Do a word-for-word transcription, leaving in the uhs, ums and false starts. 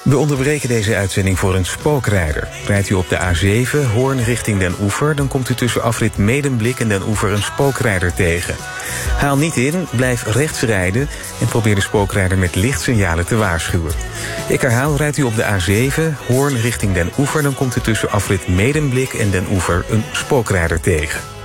We onderbreken deze uitzending voor een spookrijder. Rijdt u op de A zeven, Hoorn richting Den Oever, dan komt u tussen afrit Medemblik en Den Oever een spookrijder tegen. Haal niet in, blijf rechts rijden en probeer de spookrijder met lichtsignalen te waarschuwen. Ik herhaal, rijdt u op de A zeven, Hoorn richting Den Oever, dan komt u tussen afrit Medemblik en Den Oever een spookrijder tegen.